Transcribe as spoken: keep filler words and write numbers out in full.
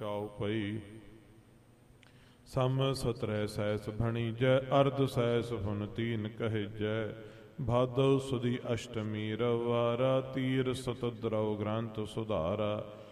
ਛਾਉ ਪਈ। ਸਮ ਸਤਰੈ ਸੈਸ ਭਣੀ ਜੈ, ਅਰਧ ਸੈਸ ਫੁਨ ਤੀਨ ਕਹਿ ਜੈ। ਭਾਦਉ ਸੁਦੀ ਅਸ਼ਟਮੀ ਰਵਾਰਾ, ਤੀਰ ਸਤਦਰਉ ਗ੍ਰੰਥ ਸੁਧਾਰਾ।